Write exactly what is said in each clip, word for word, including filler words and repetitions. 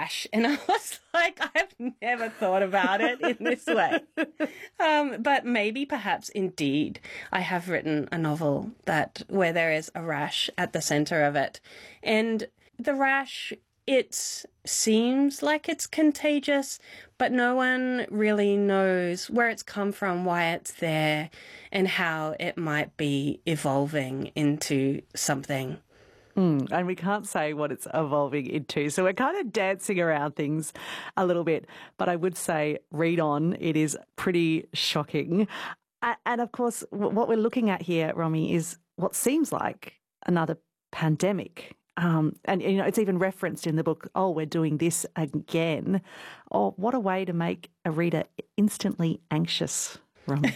rash. And I was like, I've never thought about it in this way. Um, but maybe, perhaps, indeed, I have written a novel that where there is a rash at the center of it. And the rash, it seems like it's contagious, but no one really knows where it's come from, why it's there, and how it might be evolving into something. Mm, and we can't say what it's evolving into. So we're kind of dancing around things a little bit. But I would say read on. It is pretty shocking. And of course, what we're looking at here, Romy, is what seems like another pandemic. Um, and, you know, it's even referenced in the book, oh, we're doing this again. Oh, what a way to make a reader instantly anxious, Romy.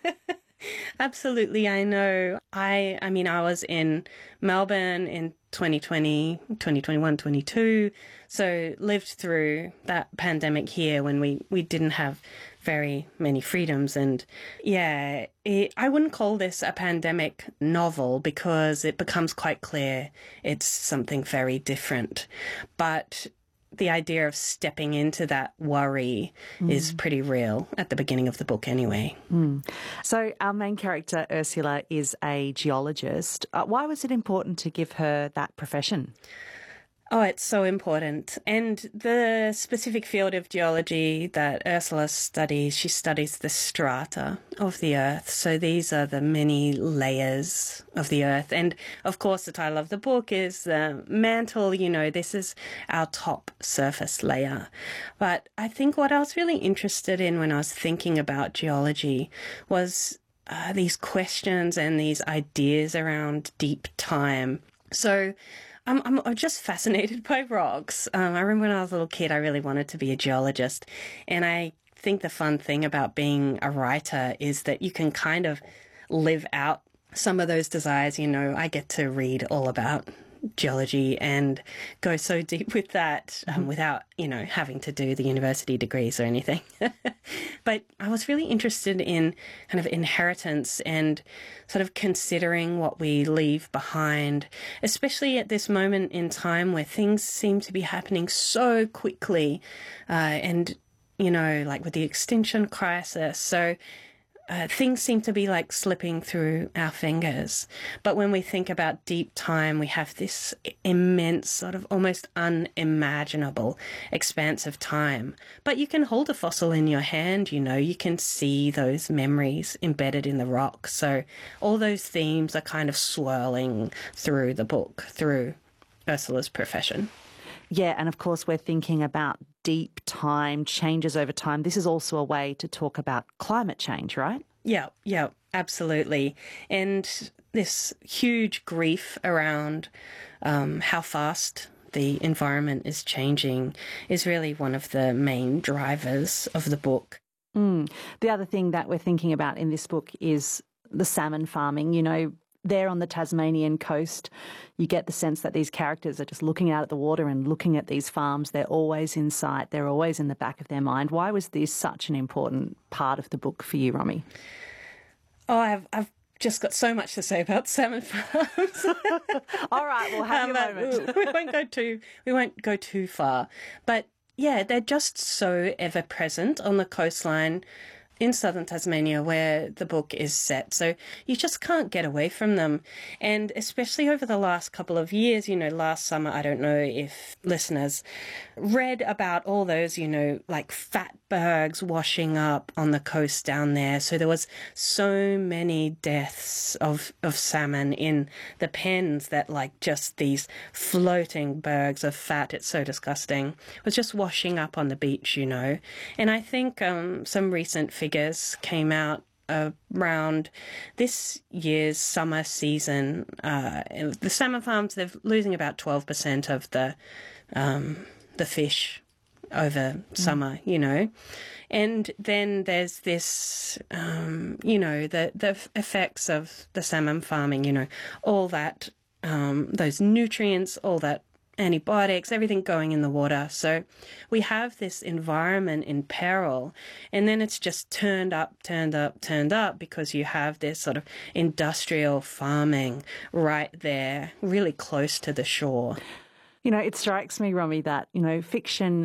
Absolutely, I know. I I mean, I was in Melbourne in twenty twenty, twenty twenty-one, twenty-two, so lived through that pandemic here when we, we didn't have very many freedoms. And yeah, it, I wouldn't call this a pandemic novel because it becomes quite clear it's something very different. But the idea of stepping into that worry mm. is pretty real at the beginning of the book anyway. Mm. So our main character, Ursula, is a geologist. Uh, why was it important to give her that profession? Oh, it's so important. And the specific field of geology that Ursula studies, she studies the strata of the earth. So these are the many layers of the earth. And of course, the title of the book is the mantle. You know, this is our top surface layer. But I think what I was really interested in when I was thinking about geology was uh, these questions and these ideas around deep time. So I'm, I'm, I'm just fascinated by rocks. Um, I remember when I was a little kid, I really wanted to be a geologist. And I think the fun thing about being a writer is that you can kind of live out some of those desires. You know, I get to read all about geology and go so deep with that um, mm-hmm. without, you know, having to do the university degrees or anything. But I was really interested in kind of inheritance and sort of considering what we leave behind, especially at this moment in time where things seem to be happening so quickly uh, and, you know, like with the extinction crisis. So Uh, things seem to be like slipping through our fingers. But when we think about deep time, we have this immense, sort of almost unimaginable expanse of time. But you can hold a fossil in your hand, you know, you can see those memories embedded in the rock. So all those themes are kind of swirling through the book, through Ursula's profession. Yeah, and of course we're thinking about deep time, changes over time. This is also a way to talk about climate change, right? Yeah, yeah, absolutely. And this huge grief around um, how fast the environment is changing is really one of the main drivers of the book. Mm. The other thing that we're thinking about in this book is the salmon farming. You know, there on the Tasmanian coast, you get the sense that these characters are just looking out at the water and looking at these farms. They're always in sight. They're always in the back of their mind. Why was this such an important part of the book for you, Romy? Oh, I've, I've just got so much to say about salmon farms. All right, we'll have um, your moment. we won't go too. We won't go too far, but yeah, they're just so ever present on the coastline in southern Tasmania where the book is set. So you just can't get away from them. And especially over the last couple of years, you know, last summer, I don't know if listeners read about all those, you know, like fatbergs washing up on the coast down there. So there was so many deaths of, of salmon in the pens that like just these floating bergs of fat, it's so disgusting, was just washing up on the beach, you know. And I think um, some recent figures came out uh, around this year's summer season. Uh, the salmon farms, they're losing about twelve percent of the um, the fish over mm. summer, you know. And then there's this, um, you know, the, the effects of the salmon farming, you know, all that, um, those nutrients, all that antibiotics, everything going in the water. So we have this environment in peril, and then it's just turned up, turned up, turned up because you have this sort of industrial farming right there, really close to the shore. You know, it strikes me, Romy, that, you know, fiction